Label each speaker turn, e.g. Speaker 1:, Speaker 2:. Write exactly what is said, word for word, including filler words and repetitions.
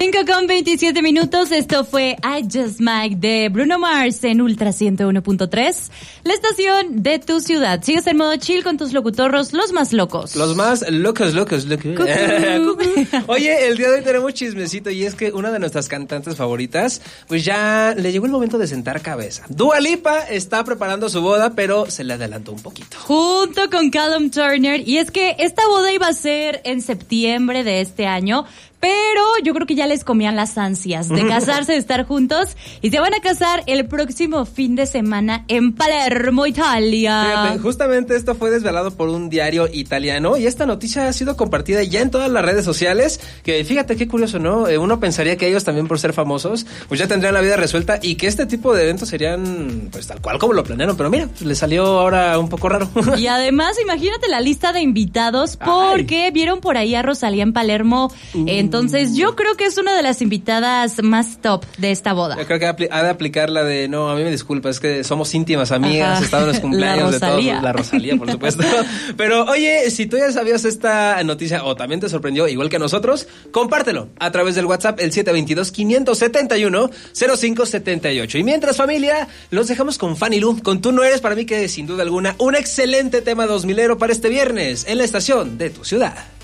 Speaker 1: cinco con veintisiete minutos, esto fue I Just Might de Bruno Mars en Ultra ciento uno punto tres, la estación de tu ciudad. Sigues en modo chill con tus locutorros, los más locos.
Speaker 2: Los más locos, locos, locos. Oye, el día de hoy tenemos chismecito y es que una de nuestras cantantes favoritas, pues ya le llegó el momento de sentar cabeza. Dua Lipa está preparando su boda, pero se le adelantó un poquito.
Speaker 1: Junto con Callum Turner, y es que esta boda iba a ser en septiembre de este año, pero yo creo que ya les comían las ansias de casarse, de estar juntos, y se van a casar el próximo fin de semana en Palermo, Italia.
Speaker 2: Fíjate, justamente esto fue desvelado por un diario italiano y esta noticia ha sido compartida ya en todas las redes sociales, que fíjate qué curioso, ¿no? Eh, uno pensaría que ellos también por ser famosos, pues ya tendrían la vida resuelta y que este tipo de eventos serían pues tal cual como lo planearon, pero mira, pues, les salió ahora un poco raro.
Speaker 1: Y además, imagínate la lista de invitados, porque Ay. vieron por ahí a Rosalía en Palermo, uh. en Entonces, yo creo que es una de las invitadas más top de esta boda.
Speaker 2: Yo creo que ha de aplicar la de, no, a mí me disculpa, es que somos íntimas amigas, estaban los cumpleaños de todos, la Rosalía, por supuesto. Pero, oye, si tú ya sabías esta noticia o también te sorprendió, igual que a nosotros, compártelo a través del WhatsApp, el siete dos dos, cinco siete uno, cero cinco siete ocho. Y mientras, familia, los dejamos con Fanny Lu, con Tú No Eres, para mí que sin duda alguna, un excelente tema dos milero para este viernes, en la estación de tu ciudad.